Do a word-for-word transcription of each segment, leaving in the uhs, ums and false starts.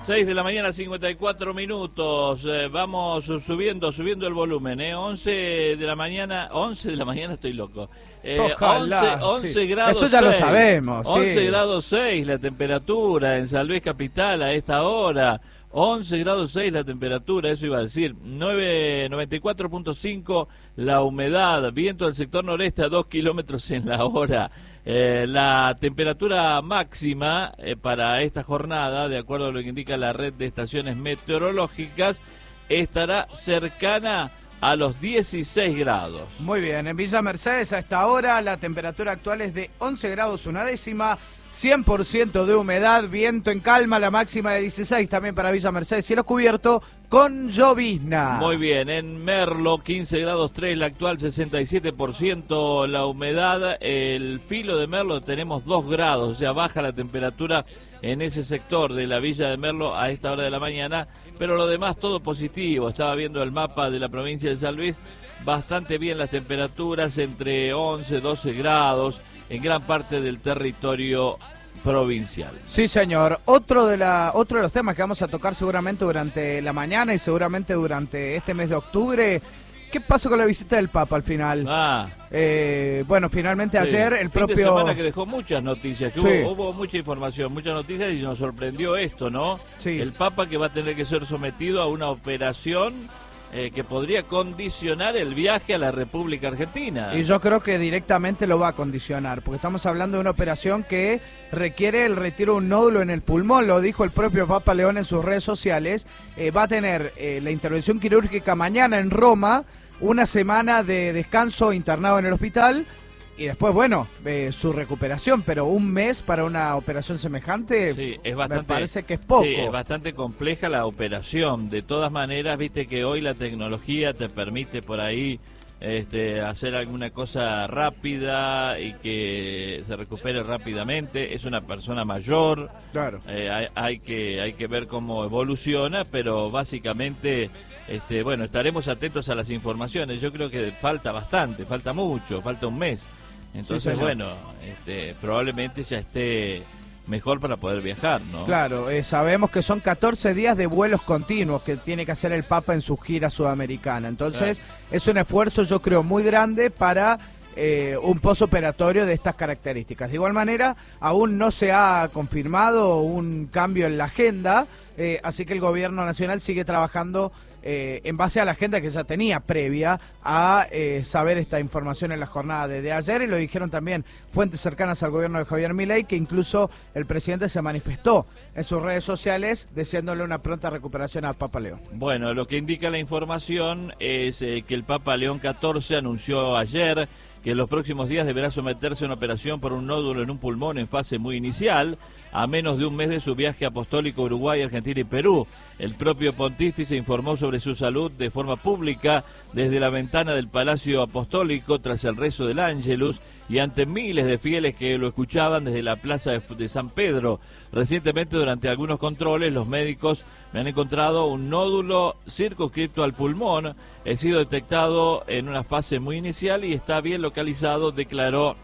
seis de la mañana, cincuenta y cuatro minutos. Eh, vamos subiendo, subiendo el volumen, ¿eh? once de la mañana, once de la mañana estoy loco. Eh, Ojalá, once, once sí. grados Eso ya seis, lo sabemos, once sí. grados seis la temperatura en San Luis Capital a esta hora. once grados seis la temperatura, eso iba a decir. noventa y cuatro punto cinco la humedad, viento del sector noreste a dos kilómetros en la hora. Eh, la temperatura máxima eh, para esta jornada, de acuerdo a lo que indica la red de estaciones meteorológicas, estará cercana a los dieciséis grados. Muy bien, en Villa Mercedes a esta hora la temperatura actual es de once grados una décima, cien por ciento de humedad, viento en calma, la máxima de dieciséis también para Villa Mercedes, cielo cubierto con llovizna. Muy bien, en Merlo quince grados tres, la actual sesenta y siete por ciento la humedad, el filo de Merlo tenemos dos grados, o sea, baja la temperatura en ese sector de la Villa de Merlo a esta hora de la mañana, pero lo demás todo positivo. Estaba viendo el mapa de la provincia de San Luis, bastante bien las temperaturas, entre once, doce grados en gran parte del territorio provincial. Sí, señor. Otro de la otro de los temas que vamos a tocar seguramente durante la mañana y seguramente durante este mes de octubre. ¿Qué pasó con la visita del Papa al final? Ah, eh, bueno, finalmente sí. ayer el Fin propio... de semana que dejó muchas noticias, que Sí. hubo, hubo mucha información, muchas noticias y nos sorprendió esto, ¿no? Sí. El Papa que va a tener que ser sometido a una operación eh, que podría condicionar el viaje a la República Argentina. Y yo creo que directamente lo va a condicionar, porque estamos hablando de una operación que requiere el retiro de un nódulo en el pulmón, lo dijo el propio Papa León en sus redes sociales. Eh, va a tener eh, la intervención quirúrgica mañana en Roma, una semana de descanso internado en el hospital y después, bueno, eh, su recuperación, pero un mes para una operación semejante, Sí, es bastante, me parece que es poco. Sí, es bastante compleja la operación. De todas maneras, viste que hoy la tecnología te permite por ahí este, hacer alguna cosa rápida y que se recupere rápidamente. Es una persona mayor, Claro. eh, hay, hay que hay que ver cómo evoluciona, pero básicamente, este, bueno, estaremos atentos a las informaciones. Yo creo que falta bastante, falta mucho, falta un mes. Entonces, Sí, bueno, este, probablemente ya esté mejor para poder viajar, ¿no? Claro, eh, sabemos que son catorce días de vuelos continuos que tiene que hacer el Papa en su gira sudamericana. Entonces, Claro. es un esfuerzo, yo creo, muy grande para eh, un posoperatorio de estas características. De igual manera, aún no se ha confirmado un cambio en la agenda, eh, así que el gobierno nacional sigue trabajando Eh, en base a la agenda que ya tenía previa a eh, saber esta información en la jornada de, de ayer, y lo dijeron también fuentes cercanas al gobierno de Javier Milei, que incluso el presidente se manifestó en sus redes sociales deseándole una pronta recuperación al Papa León. Bueno, lo que indica la información es eh, que el Papa León catorce anunció ayer que en los próximos días deberá someterse a una operación por un nódulo en un pulmón en fase muy inicial, a menos de un mes de su viaje apostólico a Uruguay, Argentina y Perú. El propio pontífice informó sobre su salud de forma pública desde la ventana del Palacio Apostólico tras el rezo del Ángelus y ante miles de fieles que lo escuchaban desde la plaza de, de San Pedro. Recientemente, durante algunos controles, los médicos me han encontrado un nódulo circunscripto al pulmón. He sido detectado en una fase muy inicial y está bien localizado, declaró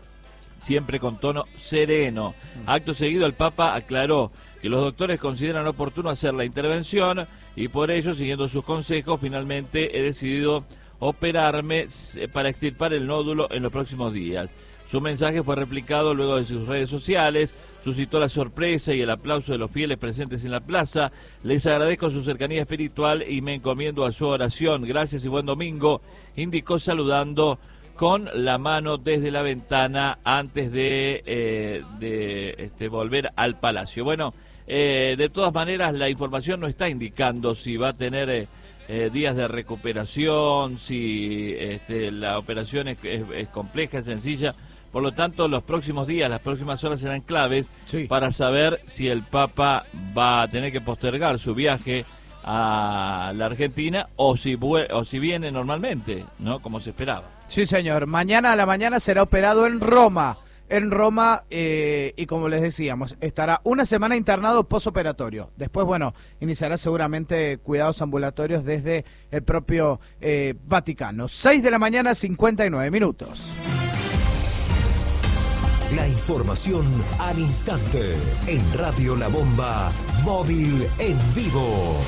siempre con tono sereno. Acto seguido, el Papa aclaró que los doctores consideran oportuno hacer la intervención y por ello, siguiendo sus consejos, finalmente he decidido operarme para extirpar el nódulo en los próximos días. Su mensaje fue replicado luego de sus redes sociales, suscitó la sorpresa y el aplauso de los fieles presentes en la plaza. Les agradezco su cercanía espiritual y me encomiendo a su oración. Gracias y buen domingo, indicó saludando con la mano desde la ventana antes de, eh, de este, volver al palacio. Bueno, eh, de todas maneras la información no está indicando si va a tener eh, eh, días de recuperación, si este, la operación es, es, es compleja, es sencilla. Por lo tanto, los próximos días, las próximas horas serán claves Sí. para saber si el Papa va a tener que postergar su viaje a la Argentina o si, o si viene normalmente, ¿no? Como se esperaba. Sí, señor. Mañana a la mañana será operado en Roma. En Roma, eh, y como les decíamos, estará una semana internado posoperatorio. Después, bueno, iniciará seguramente cuidados ambulatorios desde el propio eh, Vaticano. seis de la mañana, cincuenta y nueve minutos. La información al instante en Radio La Bomba Móvil en vivo.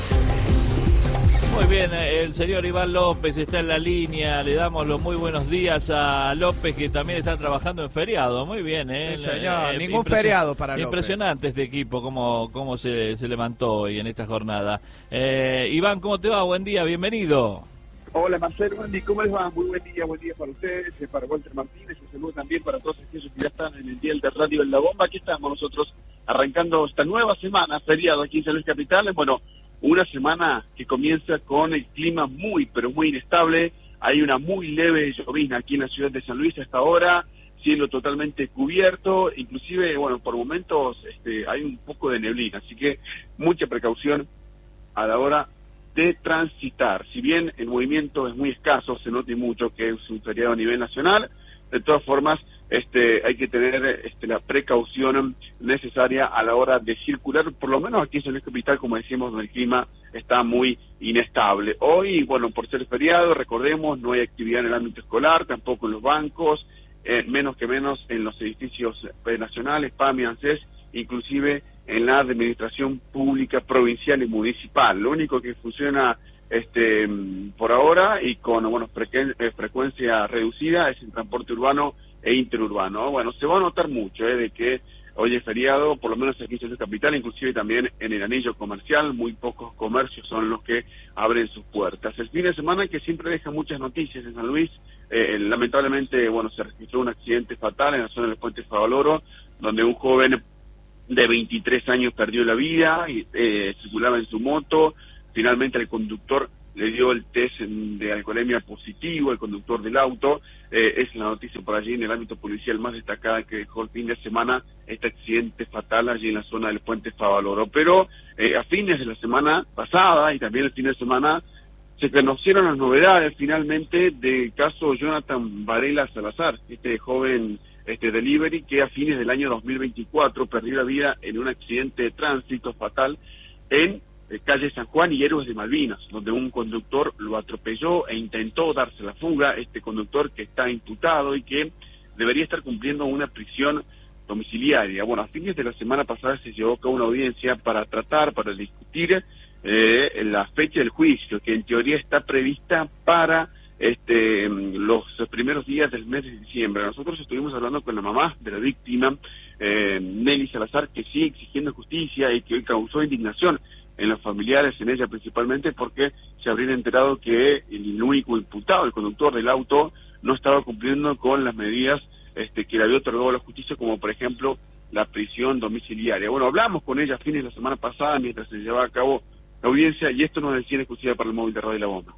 Muy bien, el señor Iván López está en la línea, le damos los muy buenos días a López, que también está trabajando en feriado. Muy bien, ¿eh? Sí, señor, eh, ningún feriado para López. Impresionante este equipo, cómo, cómo se, se levantó hoy en esta jornada. Eh, Iván, ¿cómo te va? Buen día, bienvenido. Hola Marcelo, Andy, ¿cómo les va? Muy buen día, buen día para ustedes, para Walter Martínez, un saludo también para todos aquellos que ya están en el día del radio en La Bomba. Aquí estamos nosotros arrancando esta nueva semana, feriado aquí en San Luis Capital. Bueno, una semana que comienza con el clima muy, pero muy inestable. Hay una muy leve llovizna aquí en la ciudad de San Luis hasta ahora, cielo totalmente cubierto, inclusive, bueno, por momentos este, hay un poco de neblina, así que mucha precaución a la hora de transitar. Si bien el movimiento es muy escaso, se nota mucho que es un feriado a nivel nacional, de todas formas este hay que tener este, la precaución necesaria a la hora de circular, por lo menos aquí en San Luis Capital, como decíamos, donde el clima está muy inestable. Hoy, bueno, por ser feriado, recordemos, no hay actividad en el ámbito escolar, tampoco en los bancos, eh, menos que menos en los edificios eh, nacionales, P A M y ANSES, inclusive en la administración pública provincial y municipal. Lo único que funciona este por ahora y con bueno frecu eh, frecuencia reducida es el transporte urbano e interurbano. Bueno, se va a notar mucho eh, de que hoy es feriado, por lo menos aquí en San Luis Capital, inclusive también en el anillo comercial, muy pocos comercios son los que abren sus puertas. El fin de semana que siempre deja muchas noticias en San Luis, eh, lamentablemente, bueno, se registró un accidente fatal en la zona del puente Favaloro, donde un joven de veintitrés años perdió la vida, y eh, circulaba en su moto. Finalmente el conductor le dio el test de alcoholemia positivo, el conductor del auto. Eh, es la noticia por allí en el ámbito policial más destacada que dejó el fin de semana este accidente fatal allí en la zona del puente Favaloro. Pero eh, a fines de la semana pasada y también el fin de semana se conocieron las novedades finalmente del caso Jonathan Varela Salazar, este joven este delivery que a fines del año dos mil veinticuatro perdió la vida en un accidente de tránsito fatal en eh, calle San Juan y Héroes de Malvinas, donde un conductor lo atropelló e intentó darse la fuga. Este conductor que está imputado y que debería estar cumpliendo una prisión domiciliaria. Bueno, a fines de la semana pasada se llevó a cabo una audiencia para tratar, para discutir eh, la fecha del juicio, que en teoría está prevista para este los primeros días del mes de diciembre. Nosotros estuvimos hablando con la mamá de la víctima, eh, Nelly Salazar, que sigue exigiendo justicia y que hoy causó indignación en los familiares, en ella principalmente, porque se habrían enterado que el único imputado, el conductor del auto, no estaba cumpliendo con las medidas este, que le había otorgado la justicia, como por ejemplo la prisión domiciliaria. Bueno, hablamos con ella a fines de la semana pasada mientras se llevaba a cabo la audiencia, y esto nos decía en exclusiva para el móvil de Radio La Bomba.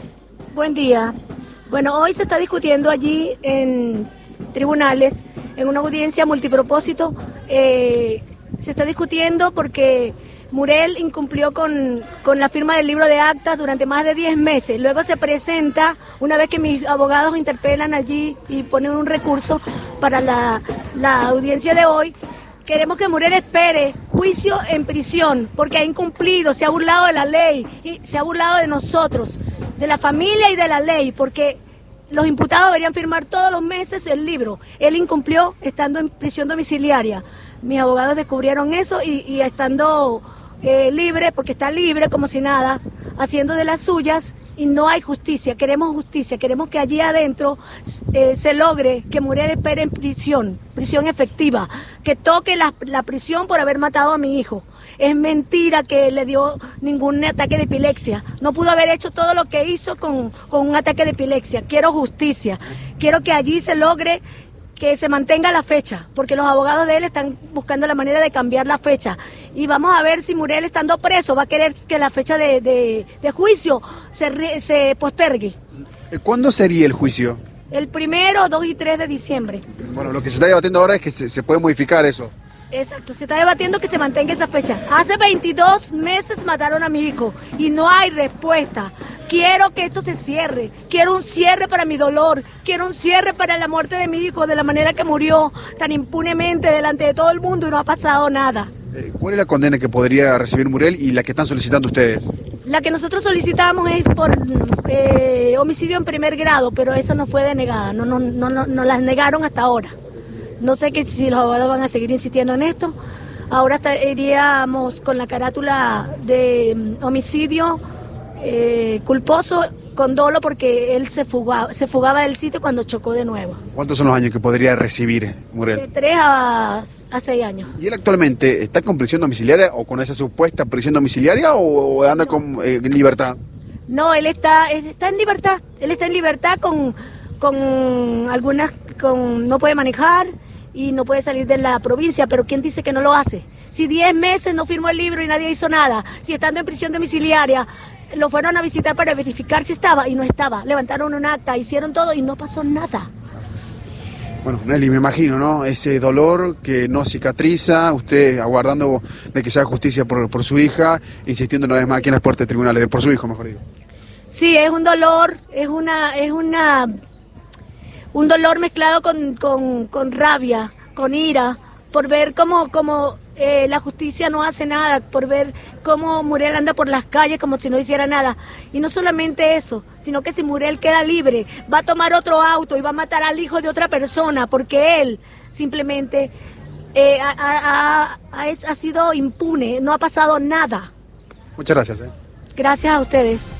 Buen día. Bueno, hoy se está discutiendo allí en tribunales, en una audiencia multipropósito, eh, se está discutiendo porque Murel incumplió con, con la firma del libro de actas durante más de diez meses. Luego se presenta, una vez que mis abogados interpelan allí y ponen un recurso para la, la audiencia de hoy, queremos que Murel espere juicio en prisión, porque ha incumplido, se ha burlado de la ley, y se ha burlado de nosotros, de la familia y de la ley, porque los imputados deberían firmar todos los meses el libro. Él incumplió estando en prisión domiciliaria. Mis abogados descubrieron eso y, y estando eh, libre, porque está libre como si nada, haciendo de las suyas, y no hay justicia. Queremos justicia, queremos que allí adentro eh, se logre que Murel espere en prisión, prisión efectiva, que toque la, la prisión por haber matado a mi hijo. Es mentira que le dio ningún ataque de epilepsia. No pudo haber hecho todo lo que hizo con, con un ataque de epilepsia. Quiero justicia. Quiero que allí se logre que se mantenga la fecha, porque los abogados de él están buscando la manera de cambiar la fecha. Y vamos a ver si Murel, estando preso, va a querer que la fecha de, de, de juicio se, se postergue. ¿Cuándo sería el juicio? El primero, dos y tres de diciembre. Bueno, lo que se está debatiendo ahora es que se, se puede modificar eso. Exacto, se está debatiendo que se mantenga esa fecha. Hace veintidós meses mataron a mi hijo y no hay respuesta. Quiero que esto se cierre, quiero un cierre para mi dolor, quiero un cierre para la muerte de mi hijo, de la manera que murió tan impunemente delante de todo el mundo y no ha pasado nada. Eh, ¿Cuál es la condena que podría recibir Murel y la que están solicitando ustedes? La que nosotros solicitamos es por eh, homicidio en primer grado, pero esa no fue denegada, no, no, no, no, no las negaron hasta ahora. No sé que si los abogados van a seguir insistiendo en esto. Ahora está, iríamos con la carátula de mm, homicidio eh, culposo con dolo porque él se fugaba, se fugaba del sitio cuando chocó de nuevo. ¿Cuántos son los años que podría recibir De Murel? tres a, a seis años. ¿Y él actualmente está con prisión domiciliaria o con esa supuesta prisión domiciliaria o, o anda con, eh, en libertad? No, él está, él está en libertad. Él está en libertad con, con algunas, con no puede manejar y no puede salir de la provincia, pero ¿quién dice que no lo hace? Si diez meses no firmó el libro y nadie hizo nada, si estando en prisión domiciliaria lo fueron a visitar para verificar si estaba y no estaba, levantaron un acta, hicieron todo y no pasó nada. Bueno, Nelly, me imagino, ¿no? Ese dolor que no cicatriza, usted aguardando de que se haga justicia por, por su hija, insistiendo una vez más aquí en las puertas de tribunales, de por su hijo, mejor digo. Sí, es un dolor, es una, es una, un dolor mezclado con, con, con rabia, con ira, por ver cómo, cómo eh, la justicia no hace nada, por ver cómo Muriel anda por las calles como si no hiciera nada. Y no solamente eso, sino que si Muriel queda libre, va a tomar otro auto y va a matar al hijo de otra persona, porque él simplemente eh, ha, ha, ha, ha sido impune, no ha pasado nada. Muchas gracias. ¿eh? Gracias a ustedes.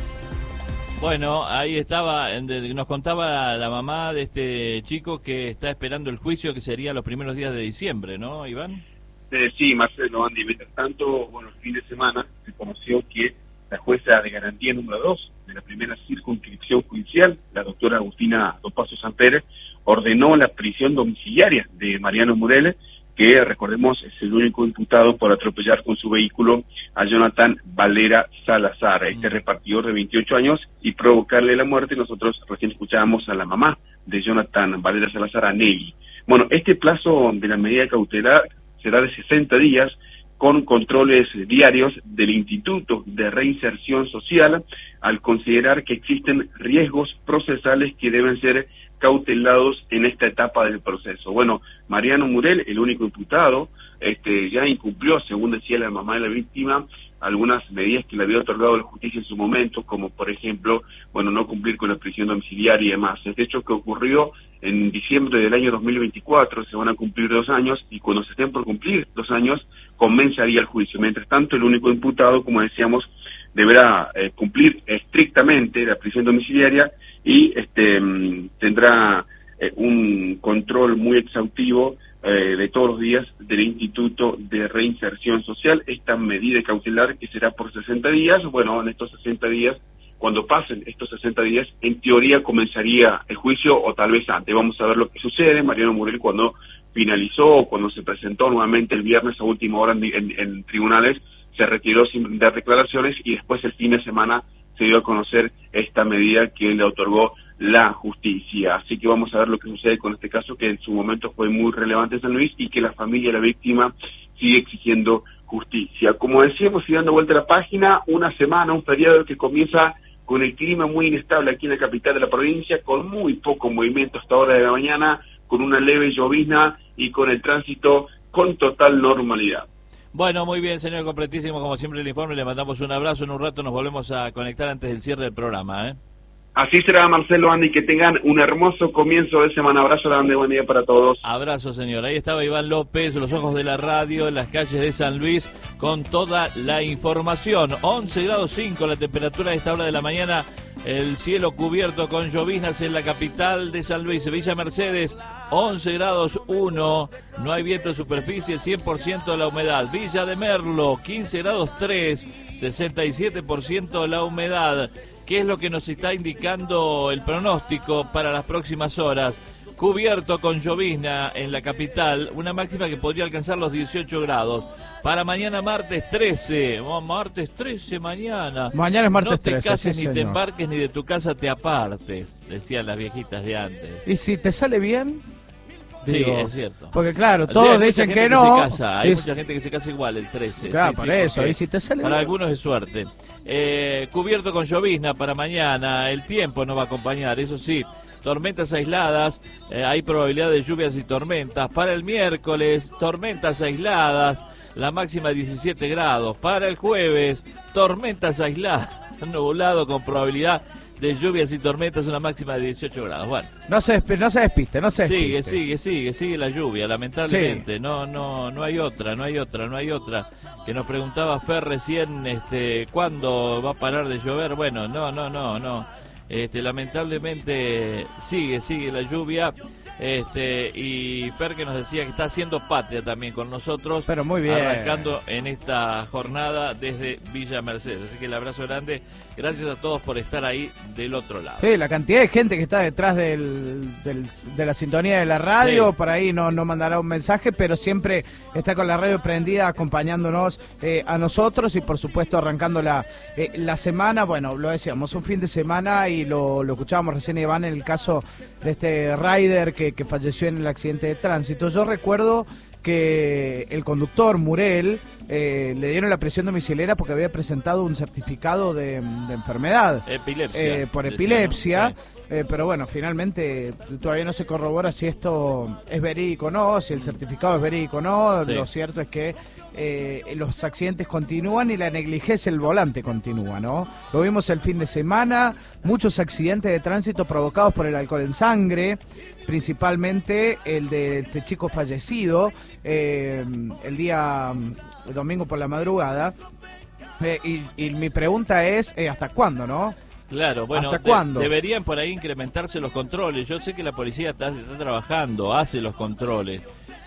Bueno, ahí estaba, nos contaba la mamá de este chico que está esperando el juicio que sería los primeros días de diciembre, ¿no, Iván? Eh, sí, Marcelo, Andy. Mientras tanto, bueno, el fin de semana se conoció que la jueza de garantía número dos de la primera circunscripción judicial, la doctora Agustina Dopazo Sanpérez, ordenó la prisión domiciliaria de Mariano Murel, que, recordemos, es el único imputado por atropellar con su vehículo a Jonathan Valera Salazar, este repartidor de veintiocho años, y provocarle la muerte. Nosotros recién escuchábamos a la mamá de Jonathan Valera Salazar, a Nelly. Bueno, este plazo de la medida cautelar será de sesenta días, con controles diarios del Instituto de Reinserción Social, al considerar que existen riesgos procesales que deben ser cautelados en esta etapa del proceso. Bueno, Mariano Murel, el único imputado, este, ya incumplió, según decía la mamá de la víctima, algunas medidas que le había otorgado la justicia en su momento, como por ejemplo, bueno, no cumplir con la prisión domiciliaria y demás. Este hecho que ocurrió en diciembre del año dos mil veinticuatro, se van a cumplir dos años, y cuando se estén por cumplir dos años, comenzaría el juicio. Mientras tanto, el único imputado, como decíamos, deberá eh, cumplir estrictamente la prisión domiciliaria y este tendrá eh, un control muy exhaustivo eh, de todos los días del Instituto de Reinserción Social. Esta medida cautelar, que será por sesenta días, bueno, en estos sesenta días, cuando pasen estos sesenta días, en teoría comenzaría el juicio, o tal vez antes. Vamos a ver lo que sucede. Mariano Murel, cuando finalizó, cuando se presentó nuevamente el viernes a última hora en, en, en tribunales, se retiró sin dar declaraciones, y después el fin de semana se dio a conocer esta medida que le otorgó la justicia. Así que vamos a ver lo que sucede con este caso, que en su momento fue muy relevante en San Luis, y que la familia de la víctima sigue exigiendo justicia. Como decíamos, y dando vuelta a la página, una semana, un feriado que comienza con el clima muy inestable aquí en la capital de la provincia, con muy poco movimiento hasta hora de la mañana, con una leve llovizna y con el tránsito con total normalidad. Bueno, muy bien, señor completísimo, como siempre el informe, le mandamos un abrazo. En un rato nos volvemos a conectar antes del cierre del programa, ¿eh? Así será, Marcelo, Andy, que tengan un hermoso comienzo de semana. Abrazo grande, buen día para todos. Abrazo, señor. Ahí estaba Iván López, los ojos de la radio, en las calles de San Luis, con toda la información. once grados cinco la temperatura a esta hora de la mañana, el cielo cubierto con lloviznas en la capital de San Luis. Villa Mercedes, once grados uno, no hay viento de superficie, cien por ciento de la humedad. Villa de Merlo, quince grados tres, sesenta y siete por ciento de la humedad. ¿Qué es lo que nos está indicando el pronóstico para las próximas horas? Cubierto con llovizna en la capital, una máxima que podría alcanzar los dieciocho grados. Para mañana martes trece, oh, martes trece mañana. Mañana es martes trece. No te cases sí, ni señor. te embarques ni de tu casa te apartes, decían las viejitas de antes. ¿Y si te sale bien? Sí, Digo, es cierto. Porque claro, Sí, todos hay mucha dicen gente que no. se casa, hay es- mucha gente que se casa igual el trece. Claro, sí, por sí, eso. porque Y si te sale para bien. algunos es suerte. Eh, cubierto con llovizna para mañana, el tiempo nos va a acompañar, eso sí. Tormentas aisladas, eh, hay probabilidad de lluvias y tormentas. Para el miércoles, tormentas aisladas, la máxima diecisiete grados. Para el jueves, tormentas aisladas, nublado con probabilidad de lluvias y tormentas, una máxima de dieciocho grados. Bueno, No se, desp- no se despiste, no se sigue, despiste. sigue, sigue, sigue la lluvia, lamentablemente. No, no, no hay otra, no hay otra, no hay otra. Que nos preguntaba Fer recién, este, ¿cuándo va a parar de llover? Bueno, no, no, no, no. Este, lamentablemente sigue, sigue la lluvia. Este, y Fer que nos decía que está haciendo patria también con nosotros, Pero muy bien. arrancando en esta jornada desde Villa Mercedes. Así que el abrazo grande, gracias a todos por estar ahí del otro lado. Sí, la cantidad de gente que está detrás del, del- de la sintonía de la radio, Sí. por ahí no, no mandará un mensaje, pero siempre está con la radio prendida acompañándonos eh, a nosotros y por supuesto arrancando la, eh, la semana. Bueno, lo decíamos, un fin de semana y lo, lo escuchábamos recién, Iván, en el caso de este rider que, que falleció en el accidente de tránsito. Yo recuerdo que el conductor Murel eh, le dieron la prisión domiciliaria porque había presentado un certificado de, de enfermedad. Epilepsia. Eh, por decía, epilepsia, ¿no? Sí. eh, pero bueno, finalmente todavía no se corrobora si esto es verídico o no, si el certificado es verídico o no. Sí. Lo cierto es que eh, los accidentes continúan y la negligencia del volante continúa, ¿no? Lo vimos el fin de semana, muchos accidentes de tránsito provocados por el alcohol en sangre, principalmente el de este chico fallecido eh, el día el domingo por la madrugada. Eh, y, y mi pregunta es, eh, ¿hasta cuándo, no? Claro, bueno, ¿Hasta de- cuándo? deberían por ahí incrementarse los controles. Yo sé que la policía está, está trabajando, hace los controles,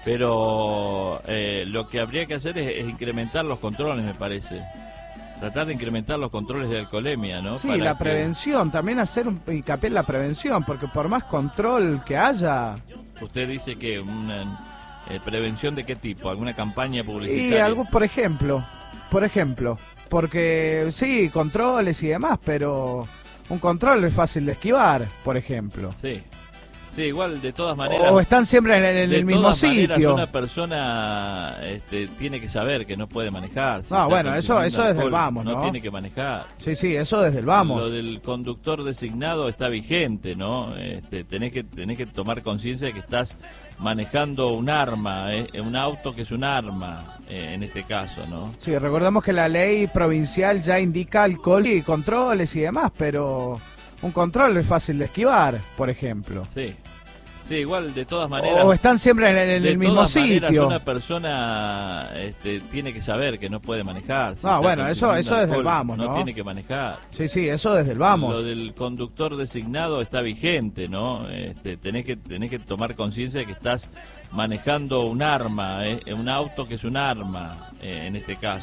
pero eh, lo que habría que hacer es, es incrementar los controles, me parece. Tratar de incrementar los controles de alcoholemia, ¿no? Sí, Para la que- prevención, también hacer un hincapié en la prevención, porque por más control que haya, Usted dice que una eh, prevención de qué tipo, alguna campaña y publicitaria. algo, por ejemplo, por ejemplo, porque sí, controles y demás, pero un control es fácil de esquivar, por ejemplo. Sí, sí, igual de todas maneras. O están siempre en, el- en de el mismo todas maneras, sitio. una persona este, tiene que saber que no puede manejar. Si No, está bueno, eso- consumiendo eso desde el alcohol, vamos, ¿no? tiene que manejar. Sí, sí, eso desde el vamos. Lo del conductor designado está vigente, ¿no? Este, tenés que tenés que tomar conciencia de que estás manejando un arma, eh, un auto que es un arma, eh, en este caso, ¿no? Sí, recordemos que la ley provincial ya indica alcohol y controles y demás, pero un control es fácil de esquivar, por ejemplo. Sí, sí, igual de todas maneras. O están siempre en, el- en de el mismo todas maneras, sitio. una persona este, tiene que saber que no puede manejar. Si No, está bueno, eso- consumiendo eso desde el alcohol, vamos, ¿no? No tiene que manejar. Sí, sí, eso desde el vamos. Lo del conductor designado está vigente, ¿no? Este, tenés que tenés que tomar conciencia de que estás manejando un arma, eh, un auto que es un arma, eh, en este caso.